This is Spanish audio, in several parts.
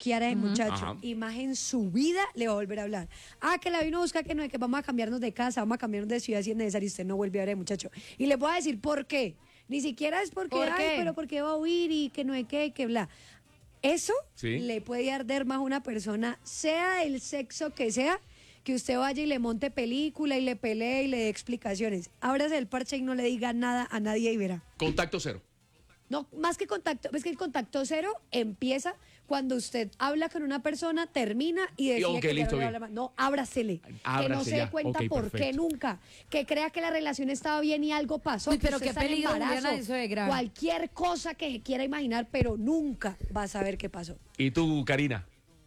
bloquear a ese muchacho. Ajá. Y más en su vida le va a volver a hablar. Que la vino a buscar, que no, que vamos a cambiarnos de casa, vamos a cambiarnos de ciudad si es necesario. Usted no vuelve a ver a ese muchacho. Y le voy a decir por qué. Ni siquiera es porque, ¿Por qué? pero porque va a huir y que no hay que bla. Eso Sí. le puede arder más a una persona, sea el sexo que sea, que usted vaya y le monte película y le pelee y le dé explicaciones. Ábrase el parche y no le diga nada a nadie y verá. Contacto cero. No, más que contacto, es que el contacto cero empieza cuando usted habla con una persona, termina y decide ok, que ya listo, no le bien. habla más. No, ábrasele. Que no Ábrase se dé ya. cuenta Ok, por qué perfecto. nunca. Que crea que la relación estaba bien y algo pasó. Uy, que pero usted qué está en peligro, embarazo, Juliana, de suegra. cualquier cosa que se quiera imaginar, pero nunca va a saber qué pasó. ¿Y tú, Karina?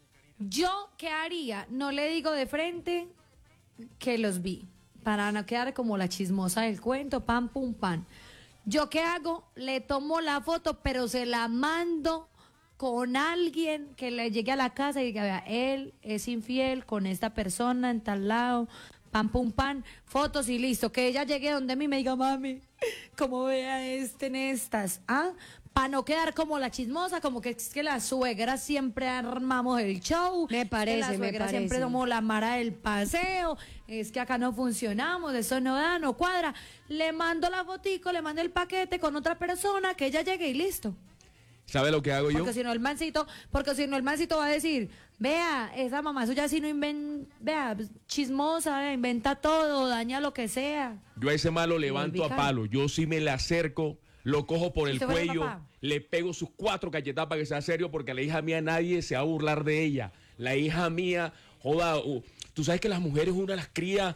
¿Yo qué haría? No le digo de frente que los vi, para no quedar como la chismosa del cuento, pam, pum, pan. ¿Yo qué hago? Le tomo la foto, pero se la mando con alguien que le llegue a la casa y diga, vea, él es infiel con esta persona en tal lado, pam, pum, pan, fotos y listo. Que ella llegue donde mí y me diga, mami, ¿cómo vea en estas? Para no quedar como la chismosa, como que es que la suegra siempre armamos el show. Me parece, que la suegra siempre parece. somos la mara del paseo, es que acá no funcionamos, eso no da, no cuadra. Le mando la fotico, le mando el paquete con otra persona, que ella llegue y listo. ¿Sabe lo que hago yo? Porque si no el mancito va a decir, vea, esa mamá suya si no inventa, vea, chismosa, vea, inventa todo, daña lo que sea. Yo a ese malo levanto a ubican. palo. Yo sí me le acerco, lo cojo por el ¿Usted fuera cuello, papá? le pego sus 4 cachetadas para que sea serio, porque a la hija mía nadie se va a burlar de ella. La hija mía, joda, tú sabes que las mujeres uno las cría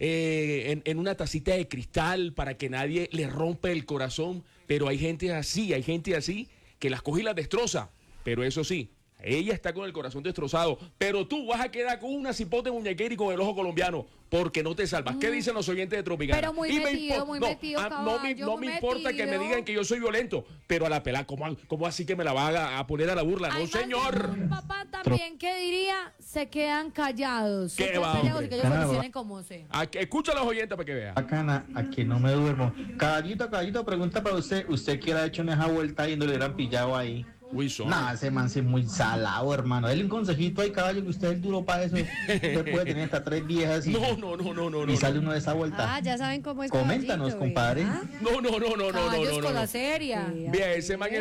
en una tacita de cristal para que nadie le rompa el corazón, pero hay gente así que las coge y las destroza. Pero eso sí, ella está con el corazón destrozado, pero tú vas a quedar con una cipote muñequera y con el ojo colombiano, porque no te salvas. ¿Qué dicen los oyentes de Tropicana? Pero muy Y me metido, impo- muy no, metido, no me muy importa que me metido. digan que yo soy violento, pero a la pelada, ¿cómo así que me la va a poner a la burla? Hay No, señor. más de un papá también, ¿qué diría? Se quedan callados. ¿Qué Se quedan va, callados hombre? y que ellos solucionen como sea. Escucha a los oyentes para que vean. Bacana, aquí no me duermo. Caballito, pregunta para usted. ¿Usted qué le ha hecho en esa vuelta y no le hubieran pillado ahí? Uy, son. Nah, ese man sí es muy salado, hermano. Dele un consejito ahí, caballo, que usted es duro para eso. Usted puede tener hasta 3 viejas y, No. y sale uno de esa vuelta. Ya saben cómo es. Coméntanos, Caballito, compadre. ¿verdad? Caballos con la seria. Vea, ese man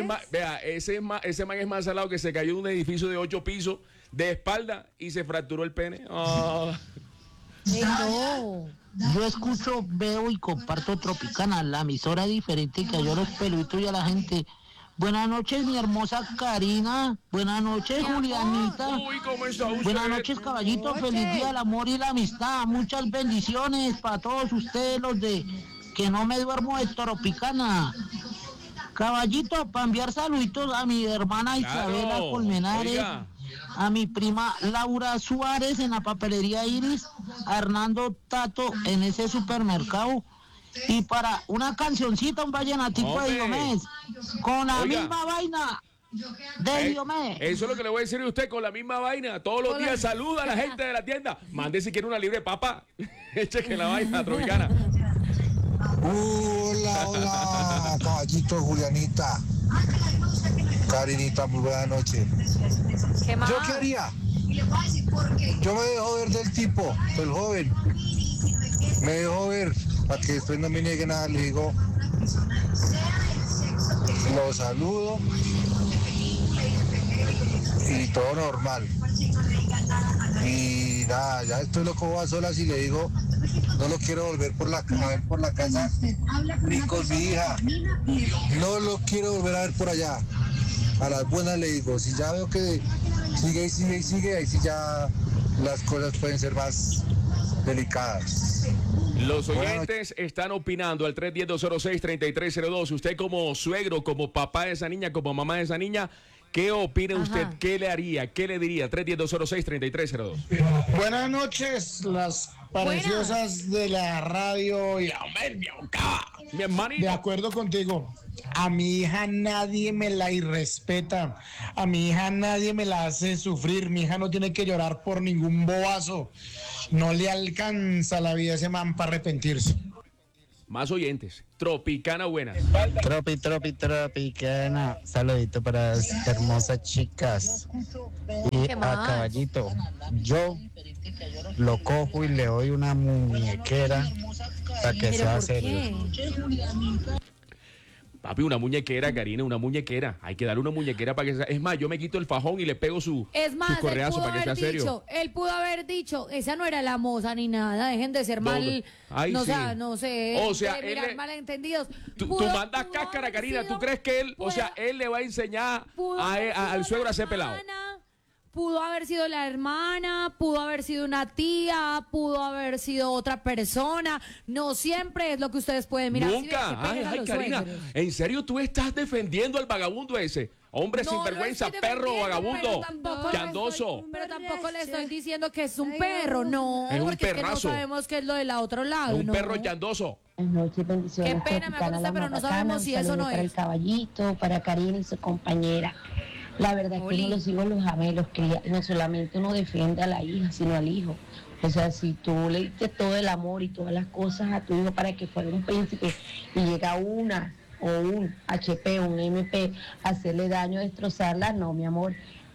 es más salado que se cayó de un edificio de 8 pisos de espalda y se fracturó el pene. No. Yo escucho, veo y comparto Tropicana, la emisora diferente que yo los peluitos y a la gente. Buenas noches, mi hermosa Karina. Buenas noches, Julianita. Uy, ¿cómo está usted? Buenas noches, caballito. Feliz día del amor y la amistad. Muchas bendiciones para todos ustedes, los de que no me duermo de Tropicana. Caballito, para enviar saluditos a mi hermana Isabela Colmenares, oiga. a mi prima Laura Suárez en la papelería Iris, a Hernando Tato en ese supermercado. Y para una cancioncita, un vallenatico Hombre. de Diomedes, con la Oiga. misma vaina de Diomedes. Eso es lo que le voy a decir a usted con la misma vaina. Todos los días saluda a la gente de la tienda. Mande si quiere una libre papa. Eche que la vaina Tropicana. Hola, caballito, Julianita. Karinita, muy buena noche. ¿Qué más? ¿Yo qué haría? Yo me dejo ver del tipo, del joven. Me dejo ver para que después no me niegue nada. Le digo, lo saludo y todo normal. Y nada, ya después lo cojo a solas y le digo, no lo quiero volver a ver por la casa ni con mi hija. No lo quiero volver a ver por allá. A las buenas le digo, si ya veo que sigue, ahí sí ya las cosas pueden ser más delicadas. Los oyentes están opinando al 310-206-3302. Usted como suegro, como papá de esa niña, como mamá de esa niña, ¿qué opina usted? ¿Qué le haría? ¿Qué le diría? 310-206-3302. Buenas noches, las preciosas de la radio y mi hermanito. De acuerdo contigo. A mi hija nadie me la irrespeta. A mi hija nadie me la hace sufrir. Mi hija no tiene que llorar por ningún bobazo. No le alcanza la vida a ese man para arrepentirse. Más oyentes. Tropicana buenas. Tropicana. Saludito para las hermosas chicas. Y ¿Qué a más? Caballito, yo lo cojo y le doy una muñequera para que ¿Pero sea por serio. qué? Papi, una muñequera, Karina, una muñequera. Hay que darle una muñequera para que sea... Es más, yo me quito el fajón y le pego su correazo para que sea serio. Él pudo haber dicho, esa no era la moza ni nada, dejen de ser mal, Ay, no, sí. no sé, O sea, de él mirar le- malentendidos. Tú Pudo- mandas pudo cáscara, haber Karina. sido- ¿Tú crees que él, pudo- él le va a enseñar pudo haber sido al suegro la a ser pelado? hermana, pudo haber sido la hermana, pudo haber sido una tía, pudo haber sido otra persona. No siempre es lo que ustedes pueden mirar. Nunca. Ay, Karina, ¿en serio tú estás defendiendo al vagabundo ese? Hombre No, sinvergüenza, no estoy perro, defendiendo, vagabundo, pero tampoco chandoso. Pero tampoco le estoy diciendo que es un perro, no. Es un porque es que no perrazo. sabemos qué es lo del otro lado. Un no. perro chandoso. Buenas noches, bendiciones. Qué pena, me Tropicana, gusta, la pero no más sabemos bacana. si Un eso saludo no para es. el Caballito, para Karina y su compañera. La verdad es que Oli. uno los hijos los ama y los cría. No solamente uno defiende a la hija, sino al hijo. O sea, si tú le diste todo el amor y todas las cosas a tu hijo para que fuera un príncipe y llega una o un HP, un MP, a hacerle daño, a destrozarla, no, mi amor.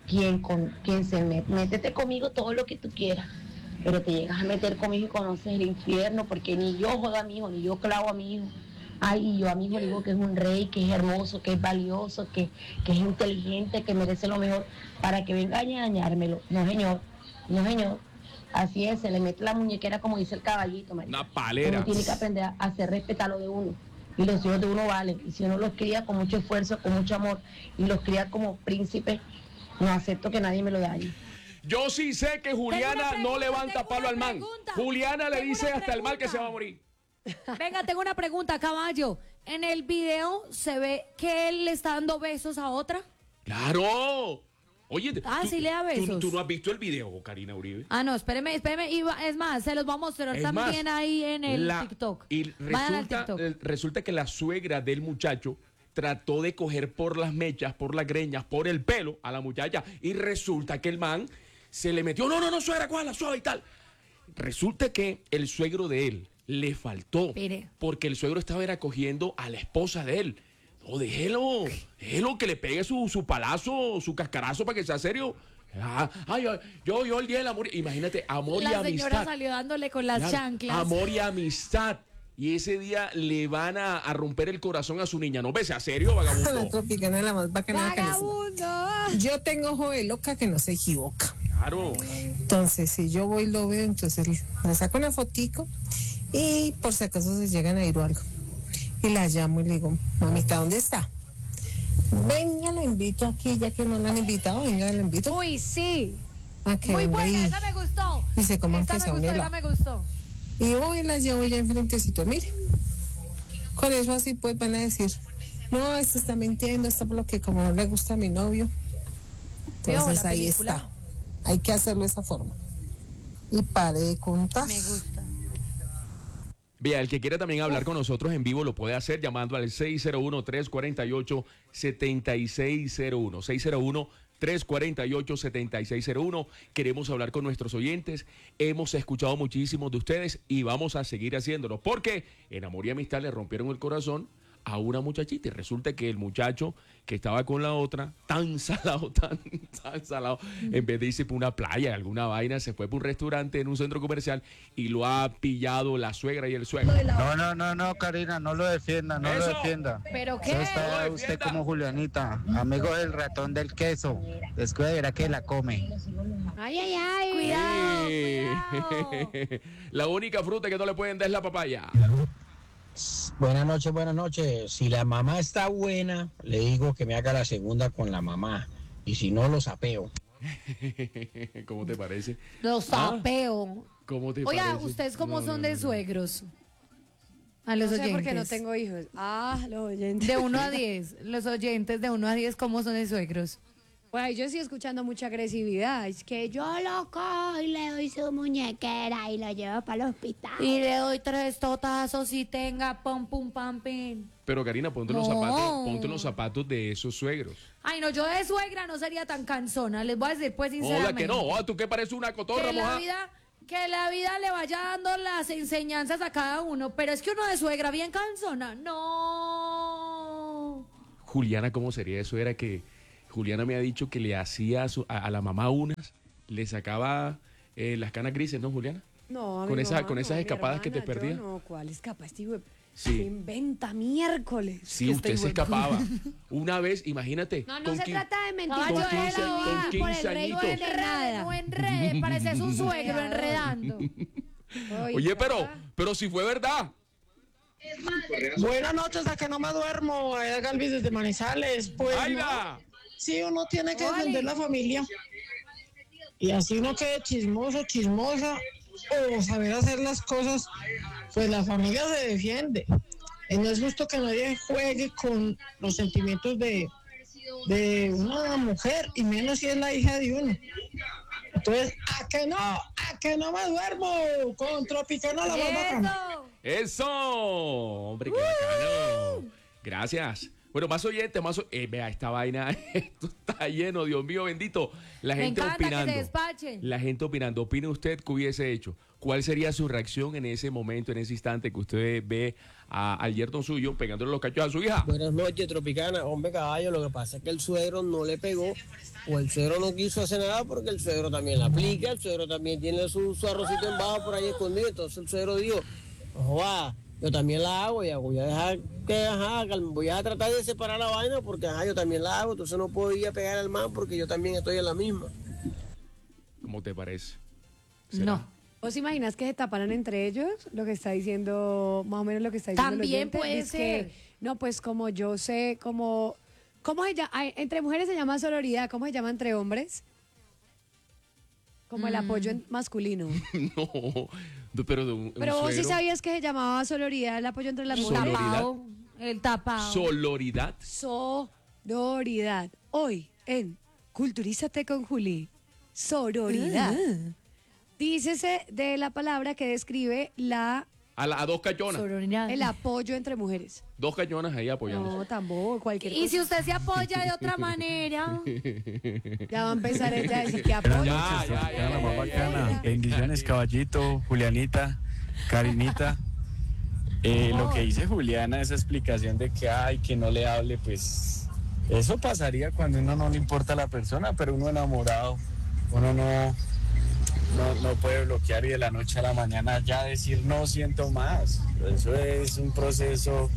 Quien se mete, métete conmigo todo lo que tú quieras. Pero te llegas a meter conmigo y conoces el infierno, porque ni yo jodo a mi hijo, ni yo clavo a mi hijo. Ay, y yo a mi hijo le digo que es un rey, que es hermoso, que es valioso, que es inteligente, que merece lo mejor, para que venga a dañármelo. No, señor, no, señor. Así es, se le mete la muñequera como dice el Caballito, marica. Una palera. Uno tiene que aprender a hacer respetar lo de uno. Y los hijos de uno valen. Y si uno los cría con mucho esfuerzo, con mucho amor, y los cría como príncipes, no acepto que nadie me lo dañe. Yo sí sé que Juliana no levanta palo al man. Juliana le dice hasta el mal que se va a morir. Venga, tengo una pregunta, Caballo. En el video se ve que él le está dando besos a otra. ¡Claro! Oye, Sí le da besos. ¿Tú no has visto el video, Karina Uribe? Ah, no, espéreme. Es más, se los voy a mostrar Es también más, ahí en el TikTok. Y Vayan al TikTok. resulta que la suegra del muchacho trató de coger por las mechas, por las greñas, por el pelo a la muchacha. Y resulta que el man se le metió, no, suegra, cójala suave y tal. Resulta que el suegro de él le faltó. Mire. Porque el suegro estaba era cogiendo a la esposa de él. No, déjelo que le pegue su palazo, su cascarazo para que sea serio. Yo el día del amor, imagínate, amor y La amistad. señora salió dándole con las Claro, chanclas. amor y amistad. Y ese día le van a romper el corazón a su niña. No, sea serio, La vagabundo. Tropicana es la más bacana. ¡Vagabundo! Yo tengo ojo de loca que no se equivoca. Claro. Entonces, si yo voy y lo veo, entonces le saco una fotico y por si acaso se llegan a ir o algo. Y la llamo y le digo, mamita, ¿dónde está? Venga, la invito aquí, ya que no la han invitado, venga, la invito. Uy, sí. A que Muy venga buena, y- esa me gustó. y se coman Esa que me sea un gustó, esa helado. me gustó. Y hoy la llevo ya enfrentecito, mire. Con eso así pues van a decir, no, esto está mintiendo, esto por lo que como no le gusta a mi novio. Vio Entonces la ahí película. está. Hay que hacerlo de esa forma. Y pare de contar. Me gusta. Vea, el que quiera también hablar con nosotros en vivo lo puede hacer llamando al 601-348-7601. 601-348-7601. Queremos hablar con nuestros oyentes. Hemos escuchado muchísimos de ustedes y vamos a seguir haciéndolo. Porque en Amor y Amistad le rompieron el corazón a una muchachita y resulta que el muchacho que estaba con la otra, tan salado, tan salado, en vez de irse por una playa, alguna vaina, se fue por un restaurante en un centro comercial y lo ha pillado la suegra y el suegro. No, Karina, no lo defienda, no Eso. lo defienda. ¿Pero Eso qué? está usted como Julianita, amigo del ratón del queso. Descuida, verá que la come. Ay, ay, ay. Cuidado, cuidado. La única fruta que no le pueden dar es la papaya. Buenas noches. Si la mamá está buena, le digo que me haga la segunda con la mamá. Y si no, lo sapeo. ¿Cómo te parece? Los sapeo. ¿Cómo te Oiga, parece? ¿ustedes cómo No, son no, de no. suegros? A los No sé oyentes. porque no tengo hijos. Los oyentes. De 1 a 10. Los oyentes de 1 a 10, ¿cómo son de suegros? Bueno, yo estoy escuchando mucha agresividad. Es que yo lo cojo y le doy su muñequera y lo llevo para el hospital. Y le doy 3 totazos y tenga pum, pum, pam, pim. Pero Karina, ponte No. los zapatos de esos suegros. Ay, no, yo de suegra no sería tan cansona. Les voy a decir, pues, Hola, sinceramente. que no. ¿Tú qué pareces una cotorra, Que en la moja? vida Que la vida le vaya dando las enseñanzas a cada uno, pero es que uno de suegra bien cansona, no. Juliana, ¿cómo sería eso? Era que Juliana me ha dicho que le hacía a la mamá unas, le sacaba las canas grises, ¿no, Juliana? No, con mi esa, mamá con esas no, mi escapadas que te hermana, yo perdías. No, ¿cuál escapa? Este güey Sí. se inventa miércoles. Sí, Que usted este se güey- escapaba. Una vez, imagínate. No, no con se quin- trata de mentir. Caballo, Con 15 era con por 15 el rey, no añitos. enrede, no enrede, pareces un suegro enredando. Oye, pero si fue verdad. Buenas noches, a que no me duermo, Galvis desde Manizales. Pues ¡Aida! no, sí, uno tiene que defender la familia. Y así uno quede chismoso, chismosa, o saber hacer las cosas, pues la familia se defiende. Y no es justo que nadie juegue con los sentimientos de una mujer, y menos si es la hija de uno. Entonces, a que no me duermo, con Tropicana la barbacana. ¡Eso! ¡Hombre, qué bacano! Gracias. Bueno, más oyentes, vea, esta vaina, esto está lleno, Dios mío bendito. La Me gente encanta opinando. que se despachen. La gente opinando. ¿Opine usted qué hubiese hecho? ¿Cuál sería su reacción en ese momento, en ese instante que usted ve al yerno suyo pegándole los cachos a su hija? Buenas noches, Tropicana. Hombre, caballo, lo que pasa es que el suegro no le pegó, o el suegro no quiso hacer nada porque el suegro también la aplica, el suegro también tiene su arrocito en bajo por ahí escondido. Entonces el suegro dijo, joa, yo también la hago, ya voy a dejar que, voy a tratar de separar la vaina porque, yo también la hago, entonces no puedo ir a pegar al man porque yo también estoy en la misma. ¿Cómo te parece? No. ¿Vos imaginas que se taparan entre ellos? Lo que está diciendo, más o menos lo que está diciendo. También el oyente, puede es ser. que, no, pues como yo sé, ¿cómo se llama? Entre mujeres se llama sororidad, ¿cómo se llama entre hombres? Como el apoyo masculino. No, pero de un Pero vos sí suegro. sabías que se llamaba sororidad el apoyo entre las mujeres. Sororidad. El tapado. Soloridad. Sororidad. Hoy en Culturízate con Juli. Sororidad. Dícese de la palabra que describe A dos cachonas. el apoyo entre mujeres. Dos cachonas ahí apoyándose. No, tampoco, cualquier Y cosa. si usted se apoya de otra manera. Ya va a empezar ella a decir que apoya. La más bacana. Bendiciones, caballito, Julianita, Karinita. Lo que dice Juliana, esa explicación de que no le hable, pues eso pasaría cuando uno no le importa a la persona, pero uno enamorado, uno no puede bloquear y de la noche a la mañana ya decir no siento más. Eso es un proceso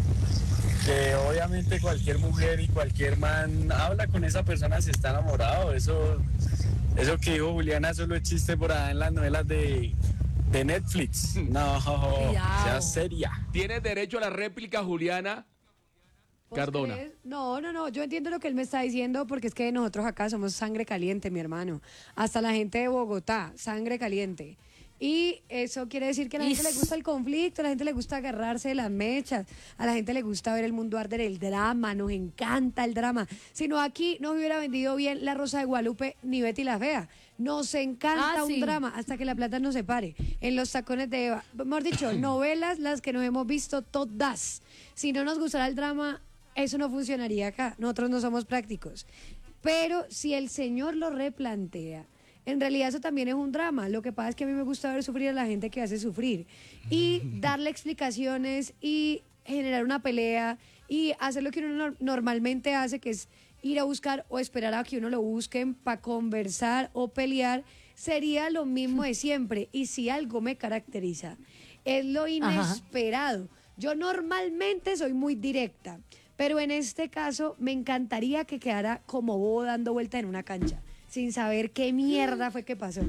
que obviamente cualquier mujer y cualquier man habla con esa persona si está enamorado. Eso que dijo Juliana solo es chiste por ahí en las novelas de Netflix. No, sea seria. Tienes derecho a la réplica, Juliana Cardona. ¿Crees? No, yo entiendo lo que él me está diciendo porque es que nosotros acá somos sangre caliente, mi hermano. Hasta la gente de Bogotá, sangre caliente. Y eso quiere decir que a la gente le gusta el conflicto, a la gente le gusta agarrarse de las mechas, a la gente le gusta ver el mundo arder, el drama, nos encanta el drama. Si no, aquí no hubiera vendido bien La Rosa de Guadalupe ni Betty la Fea. Nos encanta un sí. drama hasta que la plata nos separe. En Los Tacones de Eva, mejor dicho, novelas las que nos hemos visto todas. Si no nos gustara el drama, eso no funcionaría acá. Nosotros no somos prácticos. Pero si el Señor lo replantea, en realidad eso también es un drama. Lo que pasa es que a mí me gusta ver sufrir a la gente que hace sufrir. Y darle explicaciones y generar una pelea y hacer lo que uno normalmente hace, que es ir a buscar o esperar a que uno lo busquen para conversar o pelear, sería lo mismo de siempre. Y si algo me caracteriza, es lo inesperado. Yo normalmente soy muy directa, pero en este caso me encantaría que quedara como bobo dando vuelta en una cancha, sin saber qué mierda fue que pasó.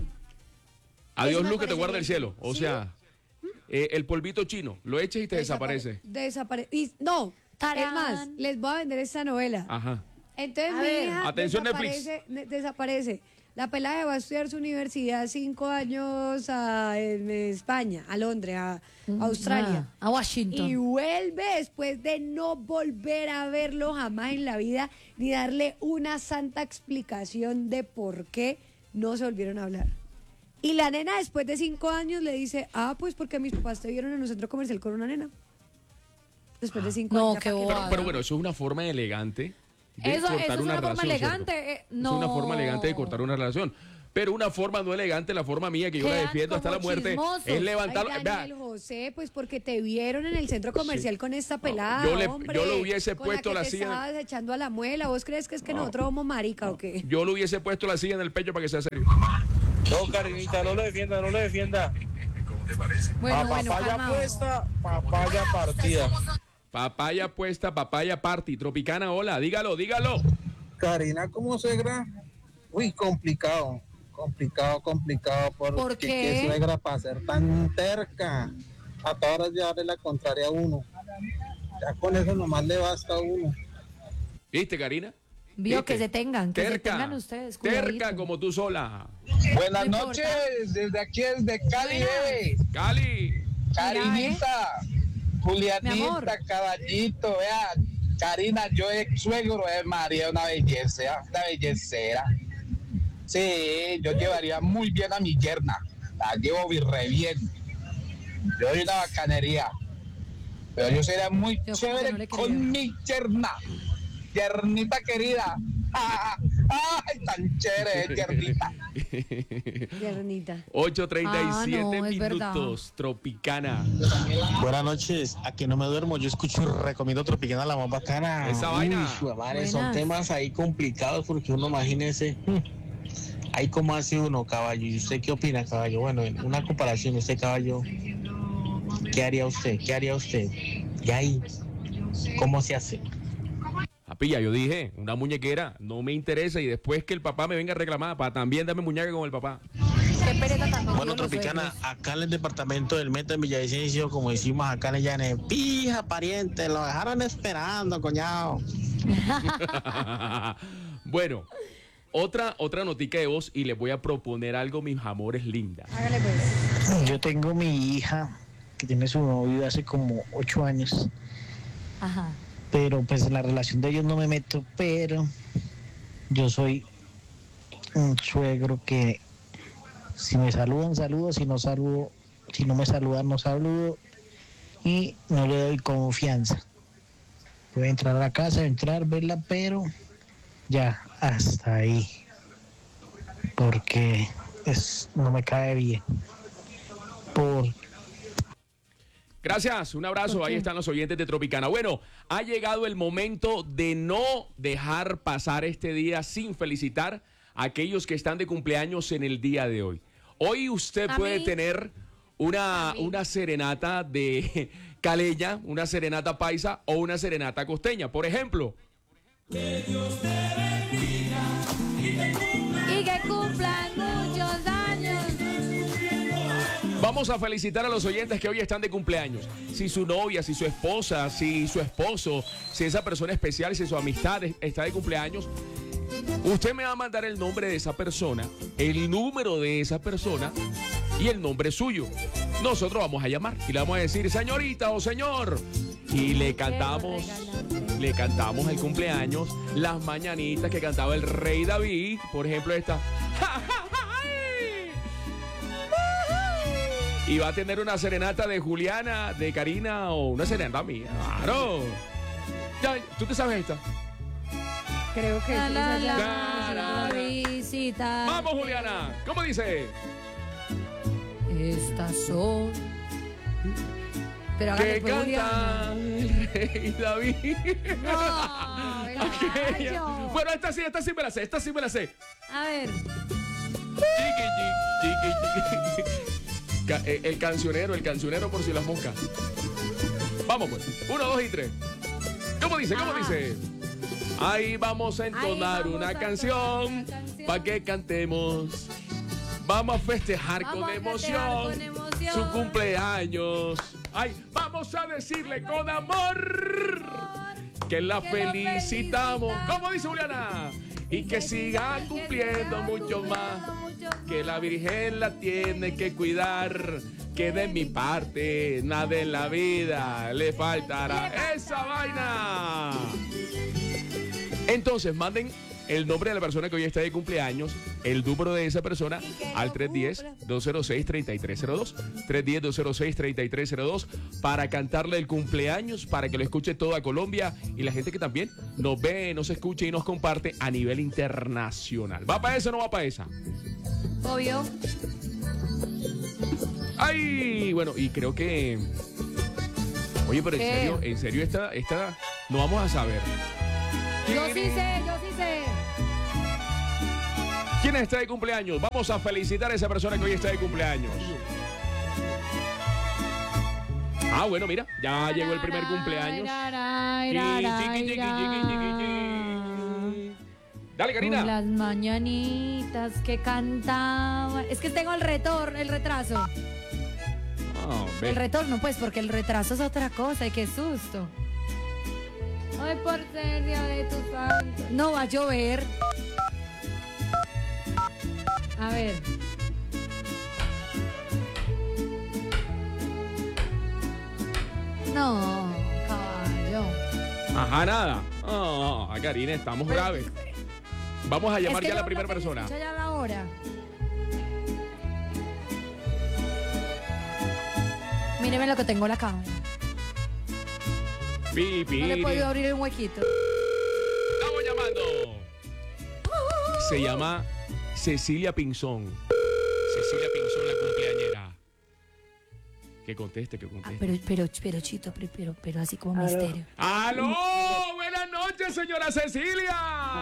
Adiós, Eso me luz que te parece guarda el bien. cielo. O sea, el polvito chino, lo echas y te desaparece. No, Tarán. es más, les voy a vender esta novela. Ajá. Entonces A mi ver. hija Atención, desaparece. La pelada va a estudiar su universidad 5 años en España, a Londres, a Australia. A Washington. Y vuelve después de no volver a verlo jamás en la vida, ni darle una santa explicación de por qué no se volvieron a hablar. Y la nena después de 5 años le dice, pues porque mis papás te vieron en un centro comercial con una nena. Después de 5 No, años. qué ¿para bobada. Pero bueno, eso es una forma elegante de Eso cortar es una forma relación, elegante. ¿cierto? No. Es una forma elegante de cortar una relación. Pero una forma no elegante, la forma mía, que yo la Quedan defiendo hasta la como muerte, chismosos. es levantarlo. Ay, Vea, Daniel José, pues porque te vieron en el centro comercial con esta pelada, hombre. yo le hubiese con puesto la la que te silla. estabas echando a la muela. ¿Vos crees que es que nosotros somos marica o qué? Yo le hubiese puesto la silla en el pecho para que sea serio. No, Karinita, no lo defienda, no lo defienda. Bueno, bueno, papaya calmaos. puesta, papaya partida. Papaya puesta, papaya party. Tropicana, hola, dígalo. Karina como suegra, uy, complicado, porque ¿Por qué? suegra para ser tan terca, a todas horas llevarle la contraria a uno, ya con eso nomás le basta a uno. ¿Viste, Karina? Vio ¿Viste? que se tengan Terca, ustedes. terca cuidadito. como tú sola. Buenas No noches, importa. desde aquí, desde Cali, Cali. Karinita, Mi amor. Julianita, caballito, vea, Karina, yo ex suegro de María, una bellecera. Sí, yo llevaría muy bien a mi yerna, la llevo re bien. Yo doy una bacanería, pero yo sería muy Yo como que chévere no le creo. con mi yernita querida. Ay, tan chévere, yernita. Piernita. 8:37 Ah, no, es verdad. minutos. Tropicana. Buenas noches, a que no me duermo, yo escucho y recomiendo Tropicana, la más bacana. Esa vaina. Uy, madre, son Buenas. temas ahí complicados porque uno, imagínese, ahí como hace uno, caballo. ¿Y usted qué opina, caballo? Bueno, en una comparación, usted, caballo, ¿qué haría usted? Y ahí, ¿cómo se hace? Pilla, yo dije, una muñequera no me interesa y después que el papá me venga a reclamar, para también darme muñeca con el papá. Qué pereza tan Bueno, los Tropicana, suegros. acá en el departamento del Meta en Villavicencio, como decimos acá en Llane, pija, pariente, lo dejaron esperando, coñado. Bueno, otra notica de voz y les voy a proponer algo, mis amores lindas. Hágale pues. Yo tengo mi hija que tiene su novio hace como 8 años, Ajá. pero pues en la relación de ellos no me meto, pero yo soy un suegro que si me saludan, saludo, si no me saludan, no saludo y no le doy confianza. Puede entrar a la casa, verla, pero ya hasta ahí, porque no me cae bien. Gracias, un abrazo, ahí están los oyentes de Tropicana. Bueno, ha llegado el momento de no dejar pasar este día sin felicitar a aquellos que están de cumpleaños en el día de hoy. Hoy usted A puede mí. tener una serenata de caleña, una serenata paisa o una serenata costeña. Por ejemplo, Y que cumplan muchos años. vamos a felicitar a los oyentes que hoy están de cumpleaños. Si su novia, si su esposa, si su esposo, si esa persona especial, si su amistad está de cumpleaños, usted me va a mandar el nombre de esa persona, el número de esa persona y el nombre suyo. Nosotros vamos a llamar y le vamos a decir, señorita o señor, y le cantamos el cumpleaños, las mañanitas que cantaba el rey David, por ejemplo esta. Y va a tener una serenata de Juliana, de Karina o una serenata mía. Claro. Ya, ¿tú te sabes esta? Creo que La, sí, la, esa ya- la, visita. Vamos, Juliana. ¿Cómo dice? Estas son. Pero Que hágale pues, Juliana. canta el rey David. No, el Aquella. gallo. Bueno, esta sí me la sé, A ver. El cancionero por si las moscas. Vamos pues, 1, 2 y 3. ¿Cómo dice? Ahí vamos a entonar Ahí vamos una a canción entonar una canción. para que cantemos. Vamos a festejar Vamos con a emoción, festejar con emoción. su cumpleaños. Ay, vamos a decirle con amor que la Que lo felicitamos. felicitamos. ¿Cómo dice Juliana? Y que siga cumpliendo mucho más. Que la Virgen la tiene que cuidar. Que de mi parte nada en la vida le faltará. ¡Esa vaina! Entonces, manden el nombre de la persona que hoy está de cumpleaños, el número de esa persona al 310-206-3302. 310-206-3302 para cantarle el cumpleaños, para que lo escuche toda Colombia y la gente que también nos ve, nos escucha y nos comparte a nivel internacional. ¿Va para esa o no va para esa? Obvio. Ay, bueno, y creo que... Oye, pero ¿Qué? en serio, esta no vamos a saber. Yo sí sé. ¿Quién está de cumpleaños? Vamos a felicitar a esa persona que hoy está de cumpleaños. Ah, bueno, mira, ya llegó el primer cumpleaños. Dale, Karina. Las mañanitas que cantaban. Es que tengo el retraso. Ah, ve. El retorno, pues, porque el retraso es otra cosa. Y qué susto. Hoy por ser día de tu santo. No va a llover. A ver. No, caballo. Ajá, nada. Ah, Karina, estamos graves. Vamos a llamar Es que ya a la no, primera no, persona. escucha ya la hora. Míreme lo que tengo en la cama. Pipi. No le he podido abrir un huequito. Estamos llamando. Se llama Cecilia Pinzón. Cecilia Pinzón, la cumpleañera. Que conteste. Pero Chito, pero así como misterio. ¡Aló! ¡Buenas noches, señora Cecilia!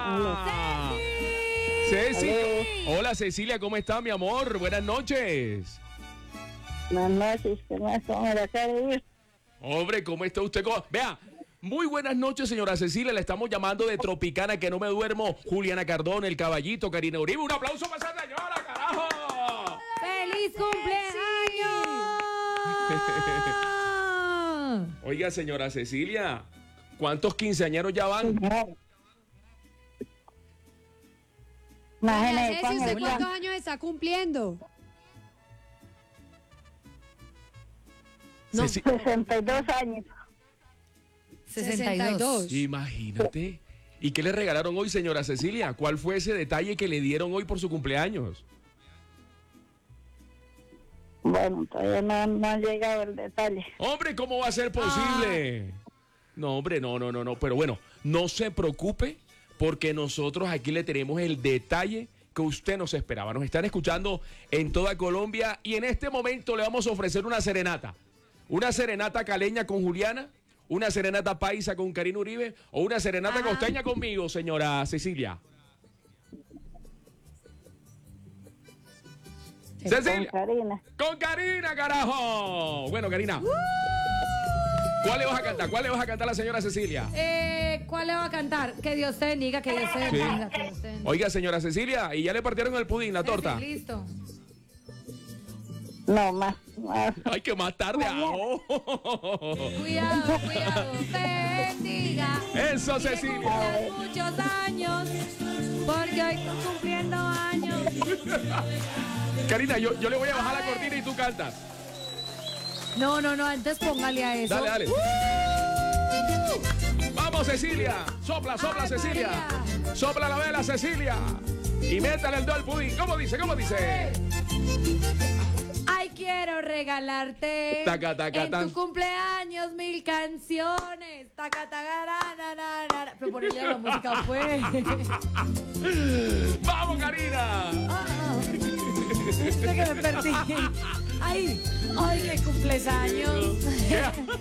Ceci. Hola, Cecilia, ¿cómo está, mi amor? Buenas noches. Buenas noches, ¿qué más? ¿Cómo me la cae? Hombre, ¿cómo está usted? Vea, muy buenas noches, señora Cecilia. Le estamos llamando de Tropicana, que no me duermo. Juliana Cardón, el Caballito, Karina Uribe. ¡Un aplauso para esa señora, carajo! ¡Feliz cumpleaños! Oiga, señora Cecilia, ¿cuántos quinceañeros ya van? Oiga, Ceci, ¿usted cuántos años está cumpliendo? No. 62 años. 62. Imagínate. ¿Y qué le regalaron hoy, señora Cecilia? ¿Cuál fue ese detalle que le dieron hoy por su cumpleaños? Bueno, todavía no ha llegado el detalle. Hombre, ¿cómo va a ser posible? No, hombre, no. Pero bueno, no se preocupe porque nosotros aquí le tenemos el detalle que usted no se esperaba. Nos están escuchando en toda Colombia y en este momento le vamos a ofrecer una serenata. Una serenata caleña con Juliana, una serenata paisa con Karina Uribe o una serenata costeña conmigo, señora Cecilia. Cecilia. Con Karina, carajo. Bueno, Karina. ¿Cuál le vas a cantar? ¿Cuál le vas a cantar a la señora Cecilia? ¿Cuál le va a cantar? Que Dios te bendiga, que Dios te bendiga, que Dios te bendiga. Oiga, señora Cecilia, ¿y ya le partieron el pudín, la torta? Listo. No, más. Ay, que más tarde. Cuidado, te bendiga. Eso, Cecilia. Muchos años, porque hoy estoy cumpliendo años. Karina, yo le voy a bajar la cortina y tú cantas. No, antes póngale a eso. Dale. Vamos, Cecilia. Sopla, Cecilia. María. Sopla la vela, Cecilia. Y métale el dedo al pudín. ¿Cómo dice? Ay, quiero regalarte en tu cumpleaños 1000 canciones. Pero ponerle la música fue. ¡Vamos, Karina! Sé que me perdí. Ay, qué cumpleaños.